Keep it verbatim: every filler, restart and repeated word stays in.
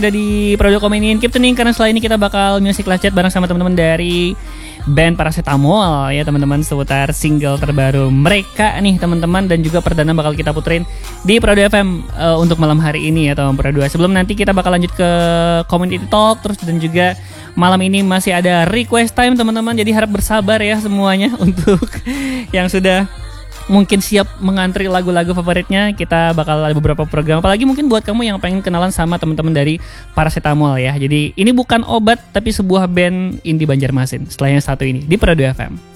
Udah di Prado Komenin Keep Tuning, karena setelah ini kita bakal music live chat bareng sama teman-teman dari band Paracetamol ya teman-teman, seputar single terbaru mereka nih teman-teman, dan juga perdana bakal kita puterin di Prado F M uh, untuk malam hari ini ya teman Prado. Sebelum nanti kita bakal lanjut ke community talk terus, dan juga malam ini masih ada request time teman-teman, jadi harap bersabar ya semuanya untuk yang sudah mungkin siap mengantri lagu-lagu favoritnya. Kita bakal ada beberapa program, apalagi mungkin buat kamu yang pengen kenalan sama teman-teman dari Paracetamol ya. Jadi ini bukan obat tapi sebuah band indie Banjarmasin setelah yang satu ini di Prado F M.